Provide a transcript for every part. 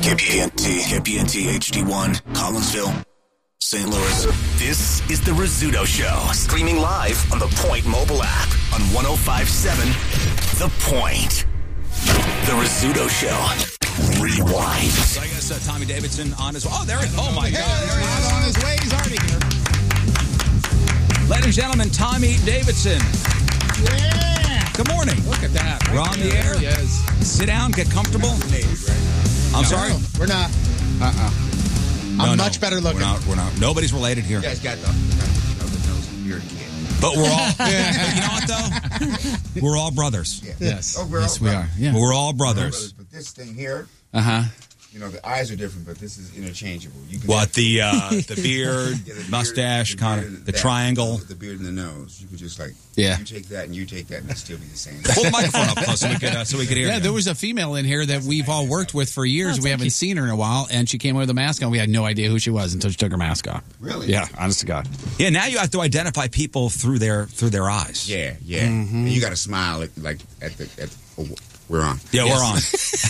KPNT HD1, Collinsville, St. Louis. This is The Rizzuto Show. Streaming live on the Point mobile app on 105.7 The Point. The Rizzuto Show. Rewind. So I guess Tommy Davidson on his way. Oh, there it is. Oh, my God. There he is. On his way. He's already here. Ladies and gentlemen, Tommy Davidson. Yeah. Good morning. Look at that. We're on the air. Yes. Sit down, get comfortable. I'm sorry? No, we're not. I'm much better looking. We're not. Nobody's related here. You guys got the nose and beard kid. But we're all, you know what, though? We're all brothers. Yeah. Yes. Oh, we're Yes, all we are. Yeah. We're all brothers. But this thing here, Uh-huh. you know, the eyes are different, but this is interchangeable. You can What, the beard, Yeah, the mustache, beard, kind beard, of, the that, triangle. the beard and the nose. You could just like, Yeah. you take that and you take that and it'd still be the same. Hold the microphone up close so we could hear Yeah, you. there was a female in here that we've all worked with for years. We haven't seen her in a while, and she came with a mask on. We had no idea who she was until she took her mask off. Really? Yeah, honest to God. Yeah, now you have to identify people through their eyes. Yeah, yeah. And you got to smile at we're on. Yeah, we're on.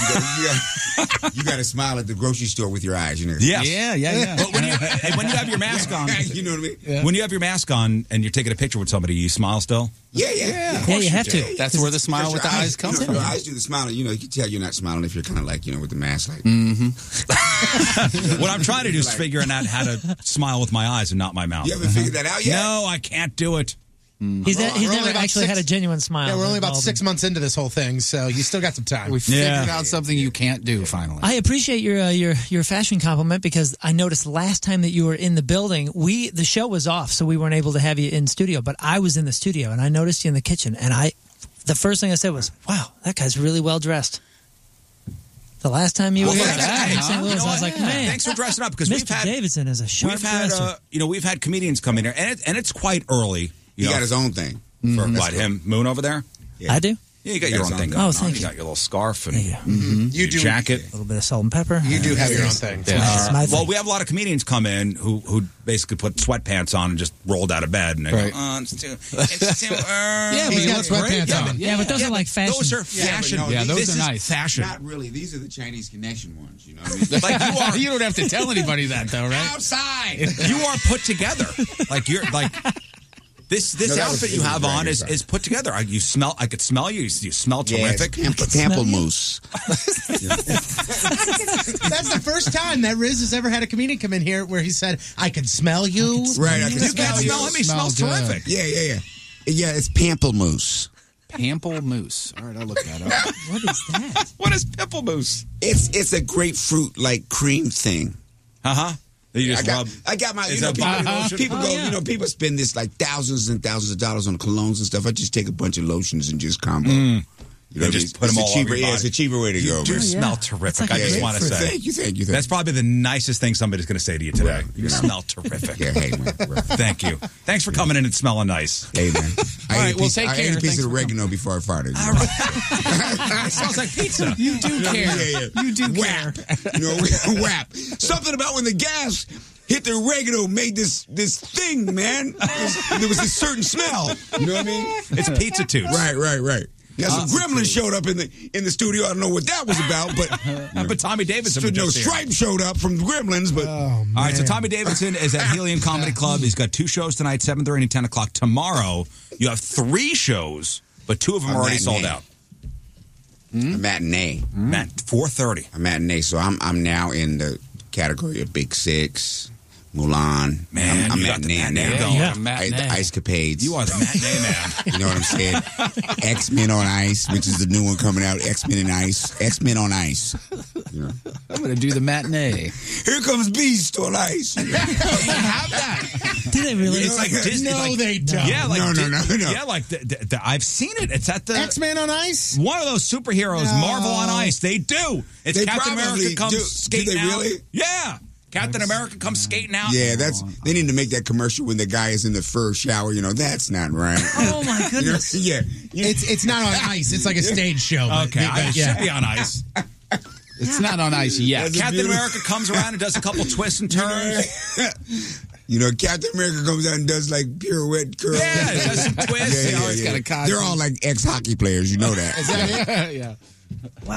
You got to smile at the grocery store with your eyes. You know. Yes. Yeah. But when you have your mask on, You know what I mean? Yeah. when you have your mask on and you're taking a picture with somebody, you smile still? Yeah. Yeah, you have to. That's where the smile with the eyes comes from. Your eyes do the smiling. You know, you can tell you're not smiling if you're kind of like, you know, with the mask. Like, What I'm trying to do is figuring out how to smile with my eyes and not my mouth. you haven't figured that out yet? No, I can't do it. He's We're never only about actually had a genuine smile. Yeah, we're only about involved 6 months into this whole thing, so you still got some time. We figured Yeah. out something you can't do, finally. I appreciate your fashion compliment because I noticed last time that you were in the building, the show was off, so we weren't able to have you in studio. But I was in the studio and I noticed you in the kitchen, and the first thing I said was, "Wow, that guy's really well dressed." The last time you were here in St. Louis, I was like, "Man, Thanks for dressing up because Mr. Davidson is a sharp dresser." we've had comedians come in here, and it's quite early. He got his own thing. For what, him, Moon over there? Yeah. I do. Yeah, you got your own thing Oh, going on. thank You you. got your little scarf and There you go. You do jacket. A little bit of salt and pepper. You do have your own thing. It's my Well, thing. we have a lot of comedians come in who basically put sweatpants on and just rolled out of bed, and they Right. go, "Oh, it's too." Yeah, He's but got sweatpants on. Yeah, but those are like fashion. Those are fashion. no, Yeah, those this are is nice. fashion. Not really. These are the Chinese connection ones. You know what I mean? Like you are, You don't have to tell anybody that, though, right? Outside. you are put together. Like you're like. This that was- outfit you have on is put together. I could smell you. You smell terrific. Pamplemousse. That's the first time that Riz has ever had a comedian come in here where he said, "I can smell you." Right, I can You can't smell him. He smells Smells good. terrific. Yeah. Yeah, it's pamplemousse. Pamplemousse. All right, I'll look that up. What is that? What is pimple mousse? It's a grapefruit like cream thing. You just rub. I got my. Is You know, that body lotion? people go. Oh, yeah. You know, people spend this like thousands and thousands of dollars on colognes and stuff. I just take a bunch of lotions and just combo. You know, And just put them it's all a cheaper. over your Yeah, it's a body. cheaper way to go. You do man. smell It's terrific. like I a just want to grapefruit. say. Thank you. That's probably the nicest thing somebody's going to say to you today. Right. You smell terrific. Yeah, hey man. Right. Thank you. Thanks for coming in and smelling nice. Hey man. I ate a piece, take I care. ate a piece Thanks of for oregano before I farted. It smells like pizza. You do care. Yeah. You do care. You know, whap. Something about when the gas hit the oregano made this thing, man. There was a certain smell. You know what I mean? It's pizza toots. Right. Now some gremlins showed up in the studio. I don't know what that was about, but But Tommy Davidson was no just here. Stripe showed up from the gremlins. But All right, so Tommy Davidson is at Helium Comedy Club. He's got 2 shows tonight, 7:30 and 10 o'clock. Tomorrow, you have 3 shows, but 2 of them are already sold out. a matinee, Matt, 4:30. a matinee. So I'm now in the category of Big Six, Mulan. Man, I'm you got the matinee matinee now. going. Yeah. The Ice Capades. You are the matinee man. You know what I'm saying? X-Men on Ice, which is the new one coming out. X-Men on Ice. X-Men on Ice. You know. I'm going to do the matinee. Here comes Beast on Ice. They have that. Do they really? It's like Disney. No, like, they don't. Yeah, like No. Yeah, like I've seen it. It's at the X-Men on Ice? one of those superheroes, No. Marvel on Ice. They do. It's They Captain probably America comes do. skating Do they out. really? Yeah. Captain America comes skating out. Yeah, they need to make that commercial when the guy is in the fur shower. You know, that's not right. Oh my You know, goodness! yeah. It's not on ice. It's like a stage show. but- Okay, but- it should be on ice. It's not on ice yet. That's a Captain beautiful- America comes around and does a couple twists and turns. You know, Captain America comes out and does like pirouette curls. Yeah, it does some twists. Yeah, always got a costume. They're all like ex-hockey players. You know that. Is that it? Yeah. Wow,